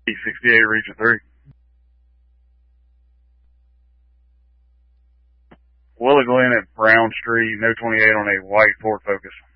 68, Region 3. Willow Glen at Brown Street, no 28 on a white Ford Focus.